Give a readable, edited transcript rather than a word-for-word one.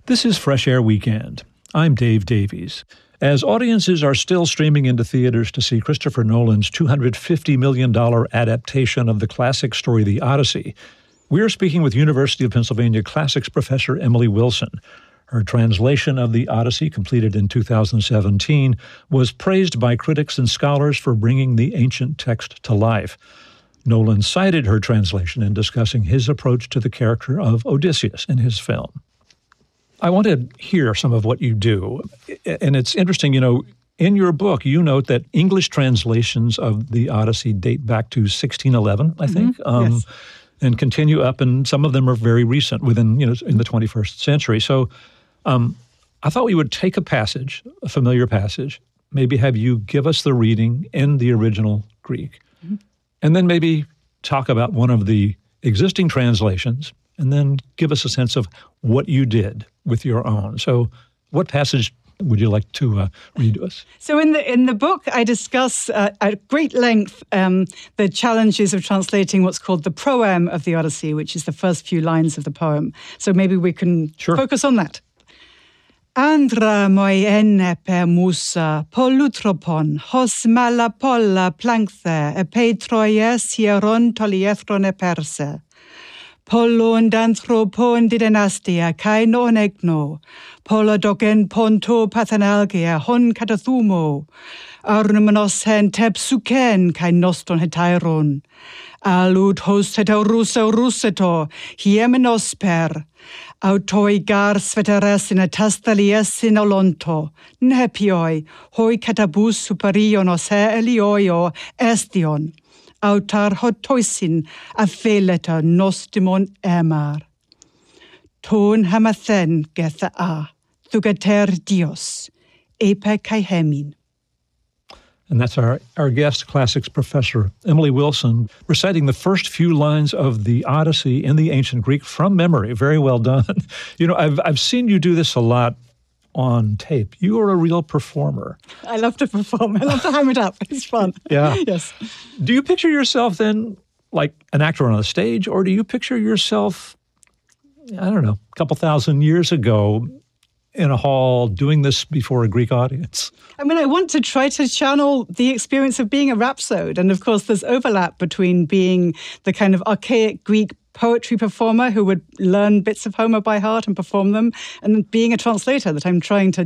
This is Fresh Air Weekend. I'm Dave Davies. As audiences are still streaming into theaters to see Christopher Nolan's $250 million adaptation of the classic story The Odyssey, we're speaking with University of Pennsylvania classics professor Emily Wilson. Her translation of The Odyssey, completed in 2017, was praised by critics and scholars for bringing the ancient text to life. Nolan cited her translation in discussing his approach to the character of Odysseus in his film. I want to hear some of what you do. And it's interesting, in your book, you note that English translations of the Odyssey date back to 1611, I think, yes. And continue up, and some of them are very recent, within, in the 21st century. So I thought we would take a passage, a familiar passage, maybe have you give us the reading in the original Greek, and then maybe talk about one of the existing translations, and then give us a sense of what you did with your own. So what passage would you like to read to us? So in the book, I discuss at great length the challenges of translating what's called the proem of the Odyssey, which is the first few lines of the poem. So maybe we can focus on that. Andra moi enne per musa, polutropon, hos mala polla plankthe, e peitroies hieron toliethron e perse. Pollon danthropon didynastia kai non egno, polodogen ponto pathanalgia hon katathumo, arnumenos hen tepsuken kai noston hetairon, alud hos hetauruseto, hiemenos per, autoi gar sveteres in atastalies in olonto, nepioi, hoi katabus superionos he elioio estion, autar hotoisin a feleta nostimon emar. Ton hamathen getha a, thugater dios, epe kai hemin. And that's our guest classics professor, Emily Wilson, reciting the first few lines of the Odyssey in the ancient Greek from memory. Very well done. I've seen you do this a lot on tape. You are a real performer. I love to perform. I love to ham it up. It's fun. Yeah. Yes. Do you picture yourself then like an actor on a stage, or do you picture yourself, I don't know, a couple thousand years ago in a hall doing this before a Greek audience? I mean, I want to try to channel the experience of being a rhapsode. And of course, there's overlap between being the kind of archaic Greek poetry performer who would learn bits of Homer by heart and perform them, and being a translator that I'm trying to